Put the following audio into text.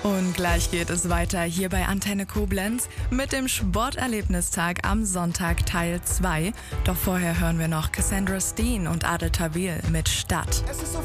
Und gleich geht es weiter hier bei Antenne Koblenz mit dem Sporterlebnistag am Sonntag Teil 2. Doch vorher hören wir noch Cassandra Steen und Adel Tawil mit Stadt. Es ist so